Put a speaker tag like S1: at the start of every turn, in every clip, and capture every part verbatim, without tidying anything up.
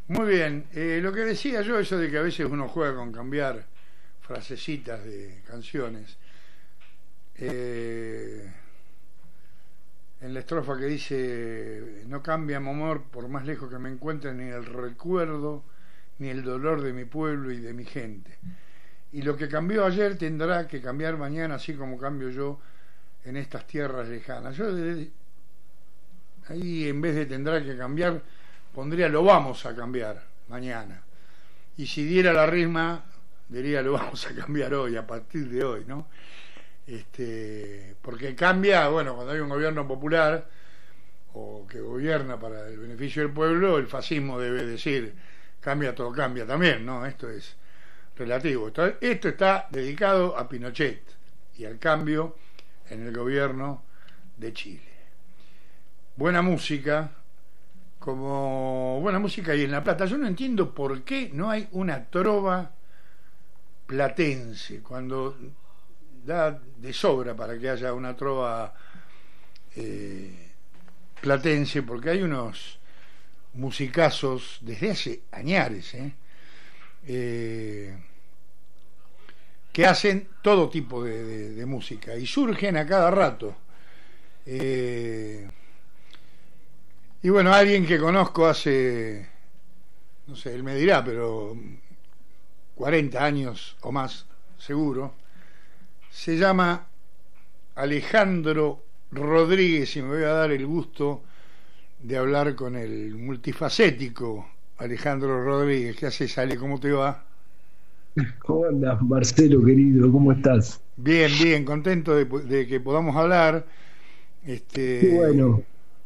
S1: Muy bien, eh, lo que decía yo, eso de que a veces uno juega con cambiar frasecitas de canciones. Eh, en la estrofa que dice: no cambia mi amor por más lejos que me encuentre, ni el recuerdo, ni el dolor de mi pueblo y de mi gente. Y lo que cambió ayer tendrá que cambiar mañana, así como cambio yo en estas tierras lejanas. Yo de, ahí, en vez de tendrá que cambiar, pondría lo vamos a cambiar mañana. Y si diera la rima, diría lo vamos a cambiar hoy, a partir de hoy, ¿no? Este, porque cambia, bueno, cuando hay un gobierno popular o que gobierna para el beneficio del pueblo, el fascismo debe decir cambia, todo cambia también, ¿no? Esto es relativo. Esto, esto está dedicado a Pinochet y al cambio en el gobierno de Chile. Buena música, como buena música y en La Plata. Yo no entiendo por qué no hay una trova platense, cuando da de sobra para que haya una trova eh, platense, porque hay unos musicazos desde hace añares, ¿eh? Eh, que hacen todo tipo de, de, de música y surgen a cada rato. Eh, y bueno, alguien que conozco hace, no sé, él me dirá, pero cuarenta años o más, seguro, se llama Alejandro Rodríguez, y me voy a dar el gusto de hablar con el multifacético Alejandro Rodríguez. ¿Qué haces, Ale? ¿Cómo te va?
S2: ¿Cómo andas, Marcelo, querido? ¿Cómo estás?
S1: Bien, bien, contento de, de que podamos hablar. Este,
S2: Qué bueno.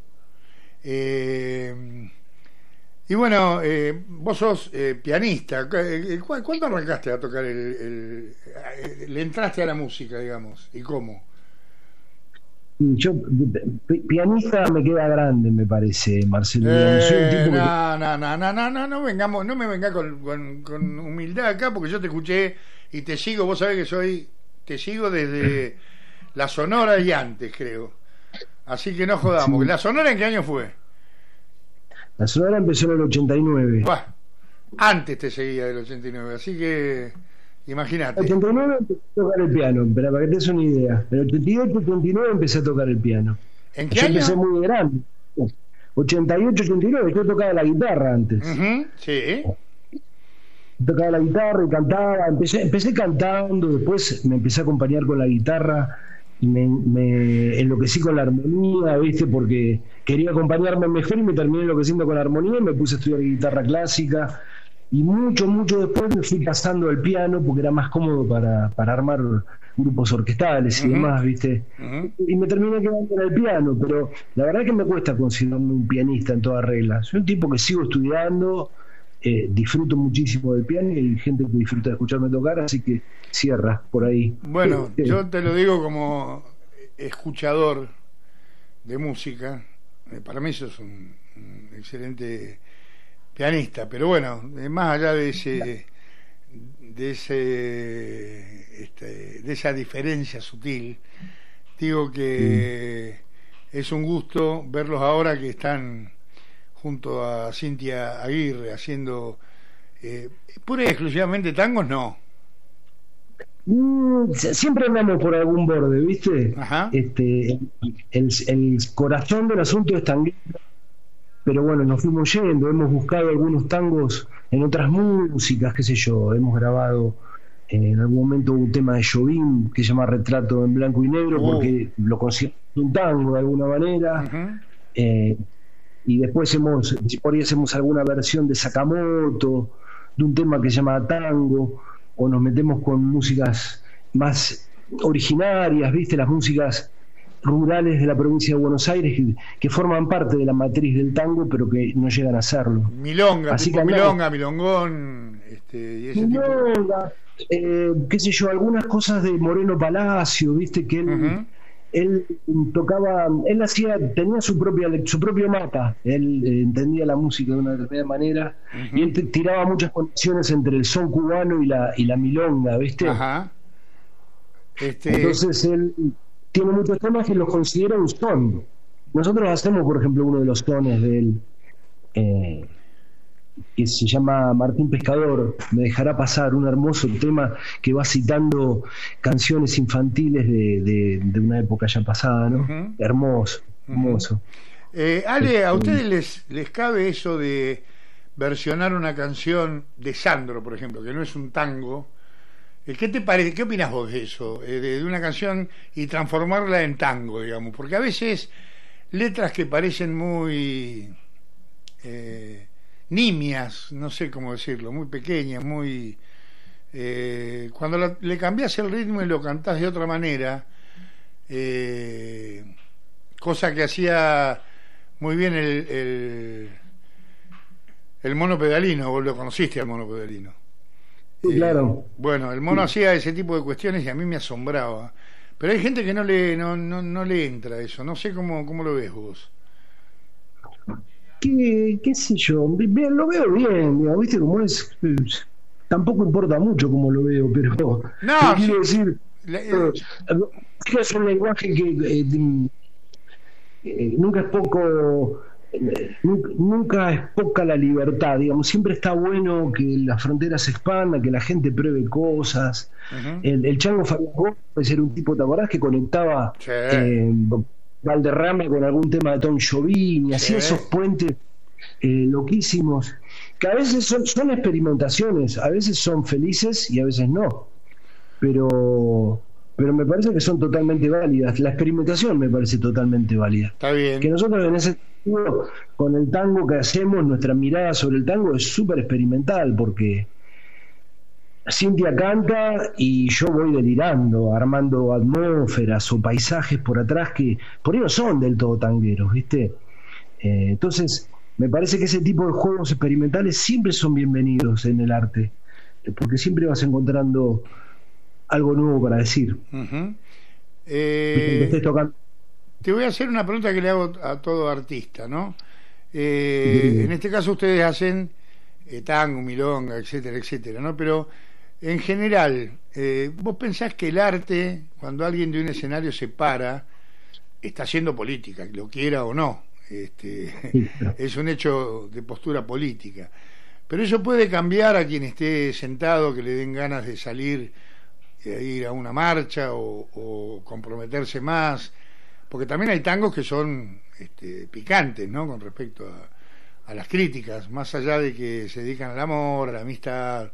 S1: Eh, y bueno, eh, vos sos eh, pianista. ¿Cu- ¿Cuándo arrancaste a tocar el, el, el- le entraste a la música, digamos? ¿Y cómo?
S2: Yo, pi- pianista me queda grande, me parece, Marcelo. Digamos, soy un
S1: Eh,
S2: tipo que...
S1: no, no, no, no, no, no, no vengamos, no me venga con, con, con humildad acá, porque yo te escuché y te sigo. Vos sabés que soy, te sigo desde la Sonora y antes, creo. Así que no jodamos.
S2: Sí.
S1: ¿La Sonora en qué año fue?
S2: La Sonora empezó en el ochenta y nueve.
S1: Buah, antes te seguía del ochenta y nueve, así que
S2: En el
S1: imagínate.
S2: ochenta y nueve empecé a tocar el piano, pero para que te des una idea. En el ochenta y ocho, ochenta y nueve empecé a tocar el piano.
S1: ¿En qué
S2: Yo empecé
S1: año?
S2: muy grande. ochenta y ocho, ochenta y nueve, yo tocaba la guitarra antes.
S1: Ujú, sí.
S2: Tocaba la guitarra y cantaba, empecé, empecé cantando, después me empecé a acompañar con la guitarra y me, me enloquecí con la armonía, ¿viste? Porque quería acompañarme mejor y me terminé enloqueciendo con la armonía y me puse a estudiar guitarra clásica y mucho, mucho después me fui pasando al piano porque era más cómodo para, para armar grupos orquestales y
S1: Ujú,
S2: demás, ¿viste?
S1: ujú.
S2: Y me terminé quedando en el piano, pero la verdad es que me cuesta considerarme un pianista en toda regla. Soy un tipo que sigo estudiando, eh, disfruto muchísimo del piano y hay gente que disfruta de escucharme tocar, así que cierra por ahí.
S1: Bueno,
S2: Eh,
S1: yo te lo digo como escuchador de música. Eh, Para mí sos un, un excelente pianista, pero bueno, eh, más allá de ese, de ese, este, de esa diferencia sutil, digo que es un gusto verlos ahora que están junto a Cintia Aguirre haciendo eh, pura y exclusivamente tangos, no.
S2: mm, si- siempre andamos por algún borde, ¿viste?
S1: Ajá.
S2: Este, el, el corazón del asunto es tanguero, pero bueno, nos fuimos yendo, hemos buscado algunos tangos en otras músicas, qué sé yo, hemos grabado eh, en algún momento un tema de Jobim que se llama Retrato en Blanco y Negro,
S1: Uh,
S2: porque lo considero un tango de alguna manera,
S1: ujú.
S2: eh, y después hemos, por ahí hacemos alguna versión de Sakamoto, de un tema que se llama Tango, o nos metemos con músicas más originarias, ¿viste? Las músicas rurales de la provincia de Buenos Aires que, que forman parte de la matriz del tango, pero que no llegan a serlo.
S1: Milonga,
S2: Así que
S1: tipo
S2: andamos.
S1: milonga, milongón, este, y ese tipo.
S2: Milonga, eh, qué sé yo, algunas cosas de Moreno Palacio, ¿viste? Que él,
S1: Ujú,
S2: él tocaba, él hacía, tenía su propia su propio mapa, él eh, entendía la música de una determinada manera y
S1: ujú.
S2: él te- tiraba muchas conexiones entre el son cubano y la y la milonga, ¿viste?
S1: Ajá. Este,
S2: Entonces él tiene muchos temas que los considera un son. Nosotros hacemos, por ejemplo, uno de los tones de él, eh, que se llama Martín Pescador, Me dejará pasar, un hermoso tema que va citando canciones infantiles de, de, de una época ya pasada, ¿no? Uh-huh. Hermoso, hermoso.
S1: Uh-huh. Eh, Ale, ¿a ustedes les, les cabe eso de versionar una canción de Sandro, por ejemplo, que no es un tango? ¿Qué te parece? ¿Qué opinas vos de eso? De, de una canción y transformarla en tango, digamos, porque a veces letras que parecen muy eh, nimias, no sé cómo decirlo, muy pequeñas, muy eh, cuando la, le cambias el ritmo y lo cantás de otra manera, eh, cosa que hacía muy bien el, el el Mono Pedalino. Vos lo conociste al Mono Pedalino.
S2: Sí, claro.
S1: Eh, bueno, el Mono sí. hacía ese tipo de cuestiones y a mí me asombraba. Pero hay gente que no le no, no, no le entra eso. No sé cómo, cómo lo ves vos.
S2: ¿Qué, qué sé yo? Bien, lo veo bien, digamos, ¿viste cómo es? es? Tampoco importa mucho cómo lo veo, pero...
S1: No,
S2: quiero
S1: sí,
S2: decir...
S1: la, eh,
S2: es un lenguaje que eh, eh, nunca es poco... Nunca es poca la libertad, digamos, siempre está bueno que las fronteras se expandan, que la gente pruebe cosas. Uh-huh. El, el Chango Fabián Gómez era un tipo, ¿te acordás? Que conectaba sí. eh, Valderrama con algún tema de Tom Jobim y hacía sí. esos puentes eh, loquísimos, que a veces son, son experimentaciones, a veces son felices y a veces no, pero... pero me parece que son totalmente válidas. La experimentación me parece totalmente válida.
S1: Está bien.
S2: Que nosotros en ese sentido, con el tango que hacemos, nuestra mirada sobre el tango es súper experimental, porque Cintia canta y yo voy delirando, armando atmósferas o paisajes por atrás que por ahí no son del todo tangueros, ¿viste? Eh, entonces, me parece que ese tipo de juegos experimentales siempre son bienvenidos en el arte, porque siempre vas encontrando algo nuevo para decir.
S1: Uh-huh. eh, te, te voy a hacer una pregunta que le hago a todo artista, ¿no? Eh, sí. En este caso ustedes hacen eh, tango, milonga, etcétera, etcétera, ¿no? Pero en general, eh, ¿vos pensás que el arte, cuando alguien de un escenario se para, está haciendo política, lo quiera o no? Este, sí, claro. Es un hecho de postura política. Pero eso puede cambiar a quien esté sentado, que le den ganas de salir, ir a una marcha o, o comprometerse más, porque también hay tangos que son este, picantes, ¿no? Con respecto a, a las críticas, más allá de que se dedican al amor, a la amistad.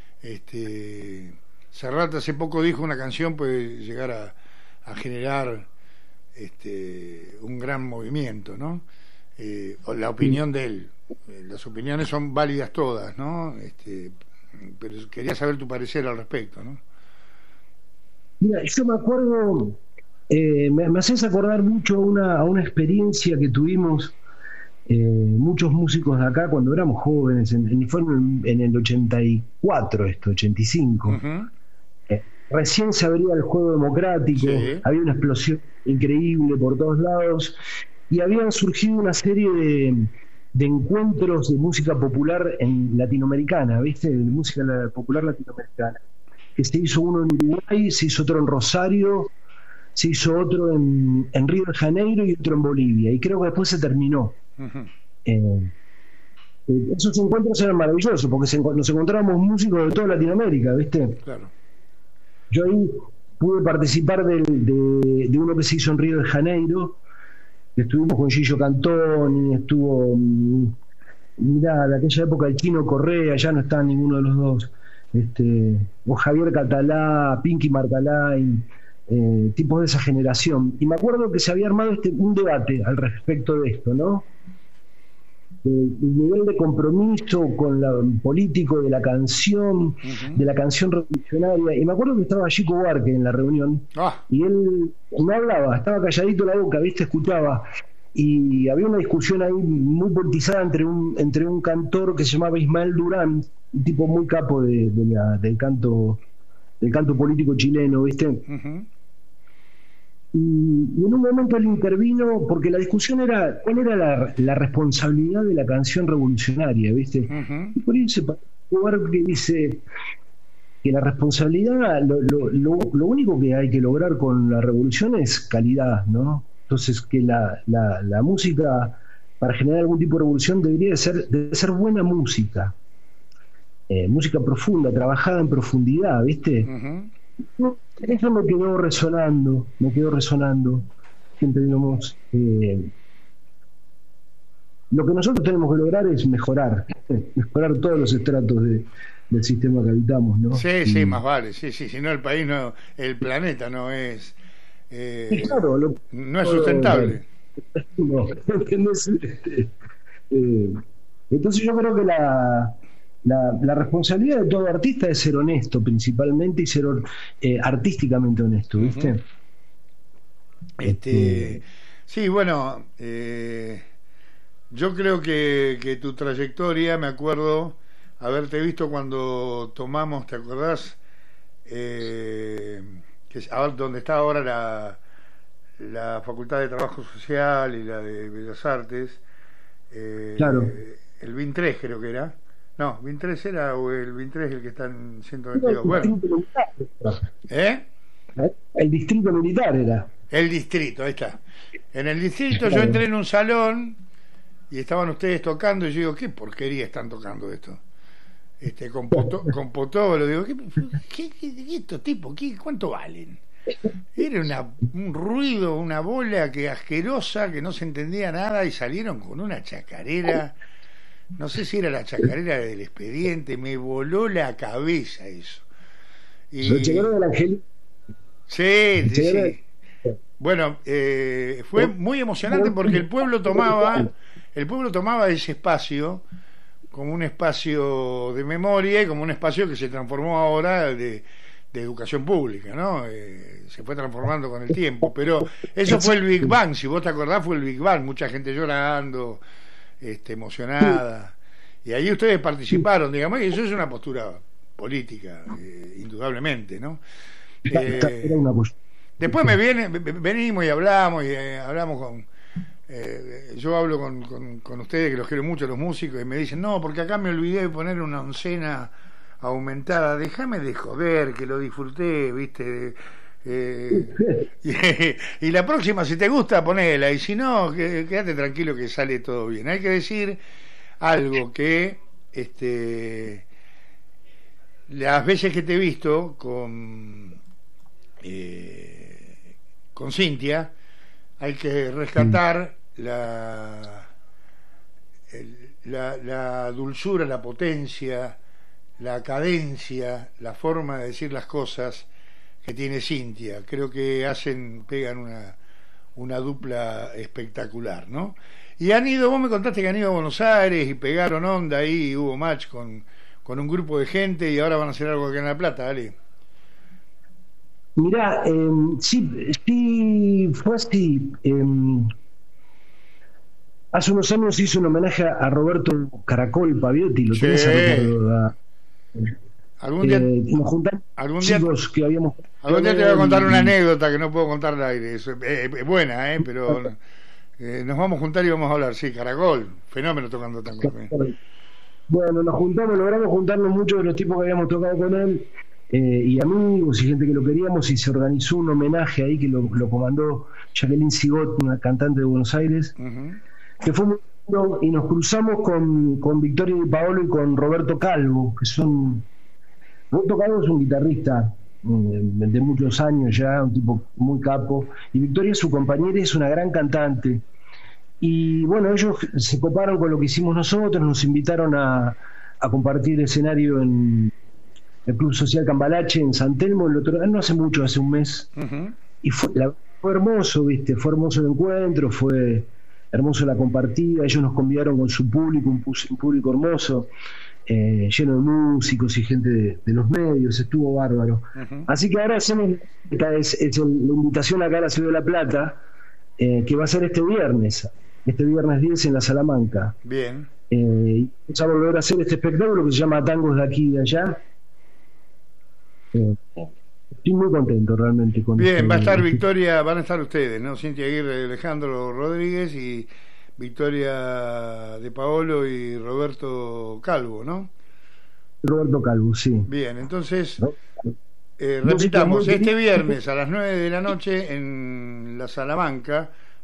S1: Este, Serrat hace poco dijo una canción puede llegar a, a generar este, un gran movimiento, ¿no? Eh, o la opinión de él. Las opiniones son válidas todas, ¿no? Este, pero quería saber tu parecer al respecto, ¿no?
S2: Mira, yo me acuerdo, eh, me, me haces acordar mucho a una, a una experiencia que tuvimos eh, muchos músicos de acá cuando éramos jóvenes, en, en, fue en, en el ochenta y cuatro esto, ochenta y cinco. Uh-huh. Eh, recién se abría el juego democrático, sí. Había una explosión increíble por todos lados y habían surgido una serie de, de encuentros de música popular en latinoamericana, ¿viste? De música popular latinoamericana. Que se hizo uno en Uruguay, se hizo otro en Rosario, se hizo otro en, en Río de Janeiro y otro en Bolivia, y creo que después se terminó. Uh-huh. eh, esos encuentros eran maravillosos porque se, nos encontrábamos músicos de toda Latinoamérica, ¿viste? Claro. Yo ahí pude participar del, de, de uno que se hizo en Río de Janeiro, estuvimos con Gillo Cantoni, estuvo mirá, de aquella época el Chino Correa, ya no está ninguno de los dos, este, o Javier Catalá, Pinky Marcalain, eh, tipos de esa generación. Y me acuerdo que se había armado este, un debate al respecto de esto, ¿no? El, el nivel de compromiso con la político de la canción, uh-huh. de la canción revolucionaria. Y me acuerdo que estaba Chico Buarque en la reunión, ah. y él no hablaba, estaba calladito la boca, ¿viste? Escuchaba. Y había una discusión ahí muy politizada entre un entre un cantor que se llamaba Ismael Durán, un tipo muy capo de, de la, del canto del canto político chileno, ¿viste? Uh-huh. y, y en un momento él intervino porque la discusión era cuál era la, la responsabilidad de la canción revolucionaria, ¿viste? Uh-huh. Y por ahí se paró que dice que la responsabilidad, lo, lo, lo, lo único que hay que lograr con la revolución es calidad, ¿no? Entonces que la, la, la música para generar algún tipo de revolución debería de ser, debe ser buena música, eh, música profunda, trabajada en profundidad, ¿viste?
S1: Uh-huh.
S2: Eso me quedó resonando, me quedó resonando. Siempre digamos, eh, lo que nosotros tenemos que lograr es mejorar, mejorar todos los estratos de, del sistema que habitamos, ¿no?
S1: Sí, sí, más vale, sí, sí, si no el país no, el planeta no es, eh,
S2: y claro, lo,
S1: no es sustentable.
S2: No, este, eh, entonces yo creo que la, la, la responsabilidad de todo artista es ser honesto principalmente y ser eh, artísticamente honesto, ¿viste?
S1: Uh-huh. Este, este, sí, bueno, eh, yo creo que, que tu trayectoria, me acuerdo haberte visto cuando tomamos, ¿te acordás? Eh, que es ahora, donde está ahora la, la Facultad de Trabajo Social y la de Bellas Artes. Eh,
S2: claro.
S1: El B I N tres creo que era. No, B I N tres era o el B I N tres el que está en ciento veintidós. Bueno. ¿Eh?
S2: El distrito militar era.
S1: El distrito, ahí está. En el distrito yo entré en un salón y estaban ustedes tocando y yo digo, ¿qué porquería están tocando esto? Este, con, poto, con Potolo, digo, ¿qué, qué, qué, qué estos tipos, qué, cuánto valen? Era una, un ruido, una bola que asquerosa, que no se entendía nada y salieron con una chacarera, no sé si era la chacarera del Expediente, me voló la cabeza eso. Y... ¿Lo llegaron del Ángel? Sí, sí, sí. Bueno, eh, fue muy emocionante porque el pueblo tomaba, el pueblo tomaba ese espacio como un espacio de memoria y como un espacio que se transformó ahora de, de educación pública, ¿no? Eh, se fue transformando con el tiempo, pero eso fue el Big Bang, si vos te acordás fue el Big Bang, mucha gente llorando, este, emocionada, y ahí ustedes participaron, digamos, y eso es una postura política, eh, indudablemente, ¿no? Eh, después me viene, venimos y hablamos, y eh, hablamos con... Eh, yo hablo con, con, con ustedes, que los quiero mucho, los músicos, y me dicen, no, porque acá me olvidé de poner una oncena aumentada, déjame de joder, que lo disfruté, viste, eh, y, y la próxima, si te gusta, ponela, y si no, que, quédate tranquilo que sale todo bien. Hay que decir algo que, este, las veces que te he visto con, eh, con Cintia, hay que rescatar la, el, la, la dulzura, la potencia, la cadencia, la forma de decir las cosas que tiene Cintia. Creo que hacen, pegan una, una dupla espectacular, ¿no? Y han ido, vos me contaste que han ido a Buenos Aires y pegaron onda ahí, hubo match con, con un grupo de gente y ahora van a hacer algo acá en La Plata, ¿vale?
S2: Mirá, eh, sí, sí, fue así. Eh, hace unos años hizo un homenaje a Roberto Caracol Paviotti, lo
S1: sí.
S2: tenés a recuerdo.
S1: Algún día,
S2: eh, nos juntamos
S1: algún día,
S2: chicos que habíamos.
S1: Algún día te voy a contar una anécdota que no puedo contar al aire. Es, es, es buena, ¿eh? Pero eh, nos vamos a juntar y vamos a hablar. Sí, Caracol, fenómeno tocando tango.
S2: Bueno, nos juntamos, logramos juntarnos muchos de los tipos que habíamos tocado con él. Eh, y amigos y gente que lo queríamos, y se organizó un homenaje ahí que lo, lo comandó Jacqueline Sigot, una cantante de Buenos Aires, uh-huh. que fue muy lindo, y nos cruzamos con, con Victoria Di Paolo y con Roberto Calvo, que son... Roberto Calvo es un guitarrista eh, de muchos años ya, un tipo muy capo, y Victoria, su compañera, es una gran cantante. Y bueno, ellos se coparon con lo que hicimos nosotros, nos invitaron a, a compartir escenario en el Club Social Cambalache en San Telmo, el otro, no hace mucho, hace un mes, uh-huh. y fue, la, fue hermoso, viste, fue hermoso el encuentro, fue hermoso la compartida, ellos nos convidaron con su público, un, un público hermoso, eh, lleno de músicos y gente de, de los medios, estuvo bárbaro. Uh-huh. Así que ahora hacemos, es, es la invitación acá a la Ciudad de La Plata, eh, que va a ser este viernes, este viernes diez en la Salamanca.
S1: Bien.
S2: Eh, vamos a volver a hacer este espectáculo que se llama Tangos de Aquí y de Allá. Eh, estoy muy contento realmente con
S1: bien,
S2: este,
S1: va a estar
S2: este...
S1: Victoria, van a estar ustedes, ¿no? Cintia Aguirre, Alejandro Rodríguez y Victoria de Paolo y Roberto Calvo, ¿no?
S2: Roberto Calvo, sí.
S1: Bien, entonces ¿no? eh, repitamos, este viernes a las nueve de la noche en la Salamanca,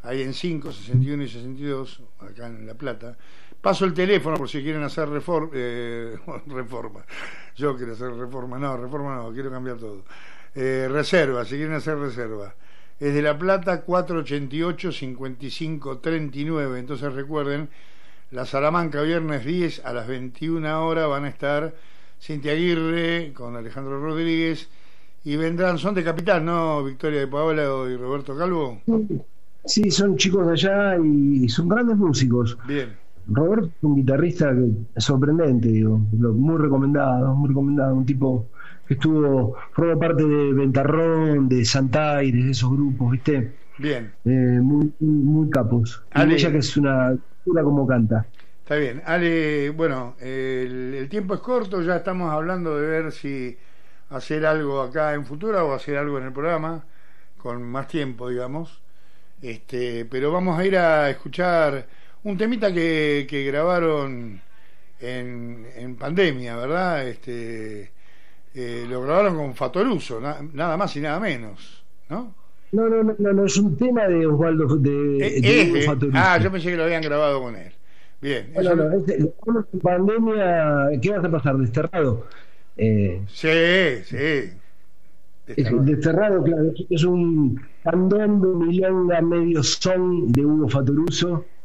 S1: ahí en cinco, sesenta y uno y sesenta y dos, acá en La Plata. Paso el teléfono por si quieren hacer reforma, eh, reforma. Yo quiero hacer reforma, no, reforma no, quiero cambiar todo. Eh, reserva, si quieren hacer reserva. Es de La Plata, cuatro ochenta y ocho, cincuenta y cinco, treinta y nueve. Entonces recuerden, la Salamanca, viernes diez a las veintiuna horas van a estar Cintia Aguirre con Alejandro Rodríguez y vendrán, son de Capital, ¿no? Victoria de Paola y Roberto Calvo.
S2: Sí, son chicos de allá y son grandes músicos.
S1: Bien.
S2: Roberto es un guitarrista que, sorprendente, digo, muy recomendado, muy recomendado, un tipo que estuvo, formó parte de Ventarrón, de Santaires, de esos grupos, ¿viste?
S1: Bien.
S2: Eh, muy, muy capos.
S1: Ale,
S2: y ella que es una pura como canta.
S1: Está bien. Ale, bueno, el, el tiempo es corto, ya estamos hablando de ver si hacer algo acá en Futura o hacer algo en el programa, con más tiempo, digamos. Este, pero vamos a ir a escuchar un temita que, que grabaron en, en pandemia, ¿verdad? Este, eh, lo grabaron con Fatoruso, na, nada más y nada menos, ¿no?
S2: No, no, no, no, no es un tema de Osvaldo de,
S1: Eh,
S2: de
S1: eh,
S2: Fatoruso.
S1: Ah, yo pensé que lo habían grabado con él. Bien.
S2: No,
S1: Eso
S2: no,
S1: no...
S2: no, es, en pandemia, ¿qué vas a pasar? ¿Desterrado? Eh,
S1: sí, sí.
S2: Es, desterrado, claro, es un candombe, milonga, medio son de Hugo Fatoruso,